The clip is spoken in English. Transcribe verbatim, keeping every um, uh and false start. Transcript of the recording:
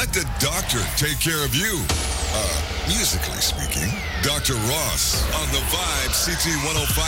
Let the doctor take care of you. Uh, musically speaking. Doctor Ross on the Vibe C T one oh five.